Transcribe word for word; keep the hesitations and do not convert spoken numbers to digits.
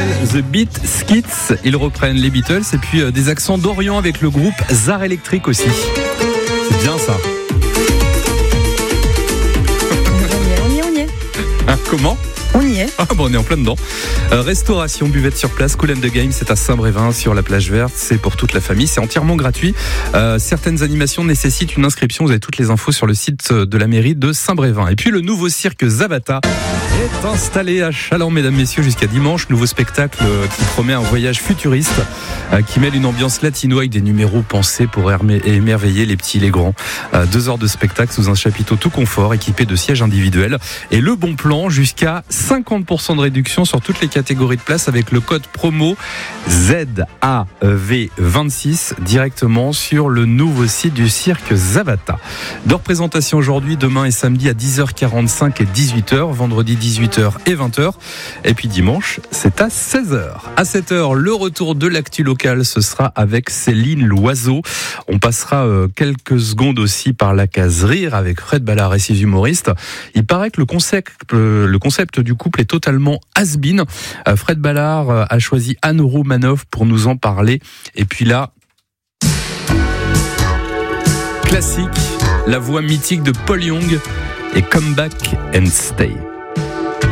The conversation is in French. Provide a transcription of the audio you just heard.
The Beat Skits. Ils reprennent les Beatles et puis euh, des accents d'Orient avec le groupe Zar Electric aussi. C'est bien ça. On y est, on y est. Hein, comment ? On y est. Ah bon, on est en plein dedans. Euh, restauration, buvette sur place, Cool and the Game, c'est à Saint-Brévin sur la plage verte, c'est pour toute la famille, c'est entièrement gratuit. Euh, certaines animations nécessitent une inscription, vous avez toutes les infos sur le site de la mairie de Saint-Brévin. Et puis le nouveau cirque Zavata est installé à Chaland, mesdames, messieurs, jusqu'à dimanche. Nouveau spectacle qui promet un voyage futuriste euh, qui mêle une ambiance latino avec des numéros pensés pour émerveiller les petits et les grands. Euh, deux heures de spectacle sous un chapiteau tout confort équipé de sièges individuels et le bon plan jusqu'à cinquante pour cent de réduction sur toutes les catégories de places avec le code promo Z A V vingt-six directement sur le nouveau site du cirque Zavata. De représentation aujourd'hui, demain et samedi à dix heures quarante-cinq et dix-huit heures, vendredi dix-huit heures et vingt heures, et puis dimanche c'est à seize heures. À sept heures, le retour de l'actu locale, ce sera avec Céline Loiseau. On passera euh, quelques secondes aussi par la case rire avec Fred Ballard et ses humoristes. Il paraît que le concept, euh, le concept du couple est totalement has-been. Euh, Fred Ballard euh, a choisi Anne Roumanoff pour nous en parler. Et puis là, classique, la voix mythique de Paul Young et Come Back and Stay.